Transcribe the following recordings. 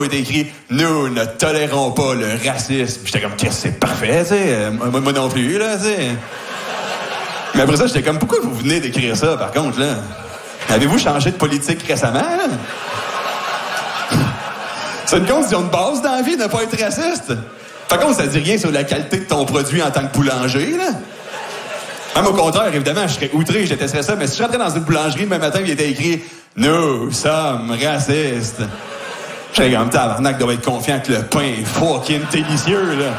était écrit « Nous ne tolérons pas le racisme ». J'étais comme « Qu'est-ce que c'est parfait, tu sais. Moi non plus, là, tu sais. » Mais après ça, j'étais comme « Pourquoi vous venez d'écrire ça, par contre, là? Avez-vous changé de politique récemment, là? » C'est une condition de base dans la vie de ne pas être raciste. Par contre, ça dit rien sur la qualité de ton produit en tant que boulanger, là. Même au contraire, évidemment, je serais outré, je détesterais ça, mais si je rentrais dans une boulangerie le matin, il était écrit « Nous sommes racistes ». J'étais comme tabarnak, doit être confiant que le pain est fucking délicieux, là.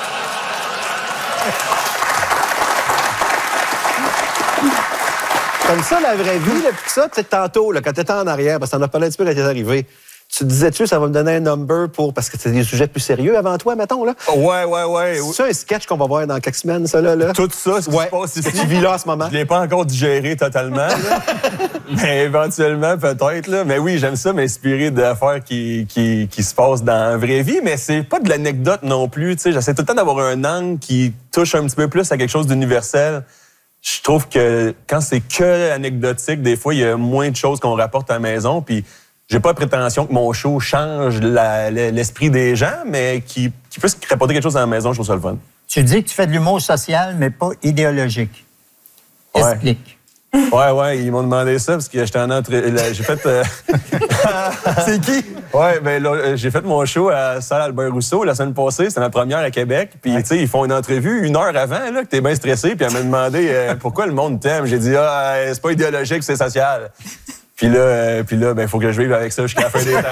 Comme ça, la vraie vie, là, pis ça, tu sais, tantôt, là, quand t'étais en arrière, parce que t'en as parlé un petit peu quand t'es arrivé, tu te disais-tu, ça va me donner un number pour... Parce que c'est des sujets plus sérieux avant toi, mettons, là? Ouais. C'est ça un sketch qu'on va voir dans quelques semaines, ça, là? Tout ça, ce qui se passe ici. Que tu vis là en ce moment. Je l'ai pas encore digéré totalement, là. Mais éventuellement, peut-être, là. Mais oui, j'aime ça m'inspirer d'affaires qui se passent dans la vraie vie, mais c'est pas de l'anecdote non plus, tu sais. J'essaie tout le temps d'avoir un angle qui touche un petit peu plus à quelque chose d'universel. Je trouve que quand c'est que anecdotique, des fois, il y a moins de choses qu'on rapporte à la maison, puis j'ai pas la prétention que mon show change l'esprit des gens, mais qui puisse rapporter quelque chose à la maison, je trouve ça le fun. Tu dis que tu fais de l'humour social, mais pas idéologique. Explique. Ouais, ils m'ont demandé ça parce que j'étais en j'ai fait... C'est qui? Ouais, ben là, j'ai fait mon show à Salle Albert Rousseau la semaine passée. C'était ma première à Québec. Puis, tu sais, ils font une entrevue 1 heure avant, là, que t'es bien stressé. Puis elle m'a demandé pourquoi le monde t'aime. J'ai dit, c'est pas idéologique, c'est social. Puis là, ben, faut que je vive avec ça jusqu'à la fin des temps.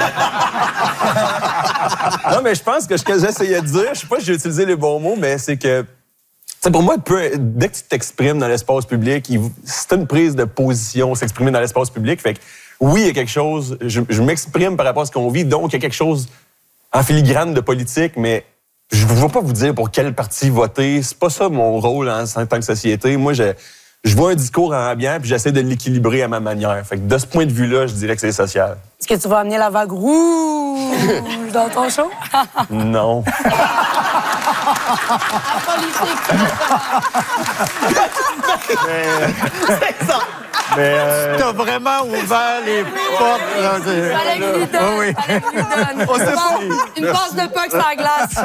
Non, mais je pense que ce que j'essayais de dire, je sais pas si j'ai utilisé les bons mots, mais c'est que, c'est pour moi, dès que tu t'exprimes dans l'espace public, c'est une prise de position, s'exprimer dans l'espace public. Fait que, oui, il y a quelque chose, je m'exprime par rapport à ce qu'on vit, donc il y a quelque chose en filigrane de politique, mais je ne vais pas vous dire pour quel parti voter. C'est pas ça mon rôle en tant que société. Moi, je vois un discours ambiant puis j'essaie de l'équilibrer à ma manière. Fait que de ce point de vue-là, je dirais que c'est social. Est-ce que tu vas amener la vague rouge dans ton show? Non. C'est ça! Mais t'as vraiment ouvert les portes. Fallait qu'il lui donne. Oui. Une passe de puck sur la glace.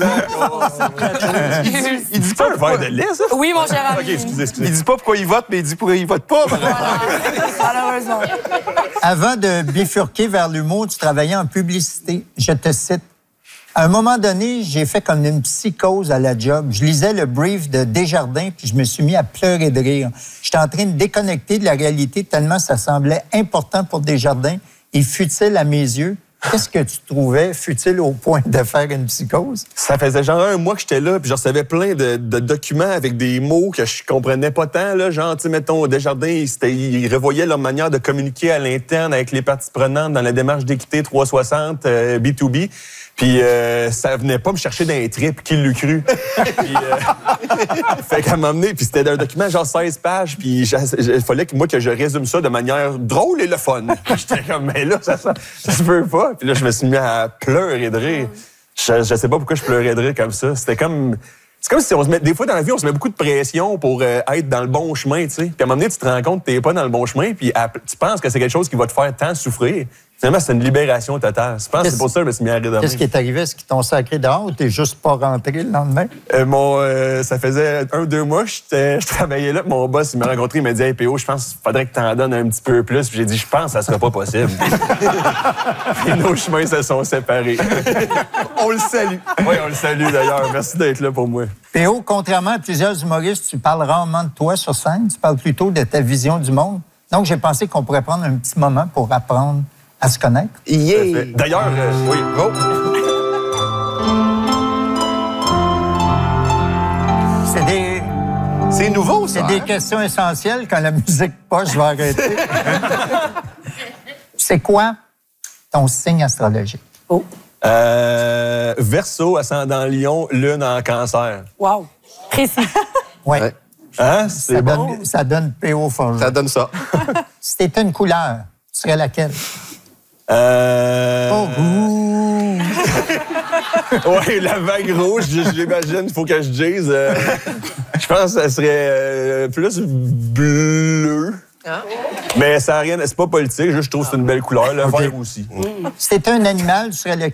Il dit pas un verre de lait, ça? Oui, mon cher ami. OK, excusez. Il dit pas pourquoi il vote, mais il dit pourquoi il vote pas. Malheureusement. Avant de bifurquer vers l'humour, tu travaillais en publicité. Je te cite. À un moment donné, j'ai fait comme une psychose à la job. Je lisais le brief de Desjardins, puis je me suis mis à pleurer de rire. J'étais en train de déconnecter de la réalité tellement ça semblait important pour Desjardins et futile à mes yeux. Qu'est-ce que tu trouvais futile au point de faire une psychose? Ça faisait genre 1 mois que j'étais là, puis je recevais plein de documents avec des mots que je comprenais pas tant, là. Genre, tu sais, mettons, Desjardins, ils revoyaient leur manière de communiquer à l'interne avec les parties prenantes dans la démarche d'équité 360, B2B. Puis ça venait pas me chercher dans les tripes, qui l'eût cru. Puis, fait qu'elle m'a emmené, puis c'était un document genre 16 pages, puis il fallait que je résume ça de manière drôle et le fun. J'étais comme, mais là, ça se peut pas. Puis là, je me suis mis à pleurer de rire. Je sais pas pourquoi je pleurais de rire comme ça. C'est comme si on se met... Des fois, dans la vie, on se met beaucoup de pression pour être dans le bon chemin, tu sais. Puis à un moment donné, tu te rends compte que t'es pas dans le bon chemin, puis tu penses que c'est quelque chose qui va te faire tant souffrir. Finalement, c'est une libération totale. Je pense que c'est pour ça que je me suis mis à rire de Qu'est-ce qui est arrivé? Est-ce qu'ils t'ont sacré dehors ou t'es juste pas rentré le lendemain? Ça faisait 1-2 mois, je travaillais là, mon boss, il m'a rencontré, il m'a dit « Hey, PO, je pense qu'il faudrait que t'en donnes un petit peu plus. » Puis j'ai dit « Je pense que ça sera pas possible. » Et nos chemins se sont séparés. On le salue. Oui, on le salue d'ailleurs. Merci d'être là pour moi. PO, contrairement à plusieurs humoristes, tu parles rarement de toi sur scène. Tu parles plutôt de ta vision du monde. Donc, j'ai pensé qu'on pourrait prendre un petit moment pour apprendre à se connaître. Yeah. D'ailleurs, oui. Oh. C'est nouveau, ça. C'est des questions essentielles. Quand la musique passe, je vais arrêter. C'est quoi ton signe astrologique? Oh. Verseau, ascendant Lion, Lune en Cancer. Wow. Précis. Oui. Ouais. Hein? C'est bon? Ça donne PO Forger. Ça donne ça. Si t'étais une couleur, tu serais laquelle? Oh, oui, la vague rouge, j'imagine, il faut que je dise. Je pense que ça serait plus bleu. Ah. Mais ça n'a rien, c'est pas politique, je trouve que c'est une belle couleur. Le vert aussi. Si t'étais un animal, tu serais lequel?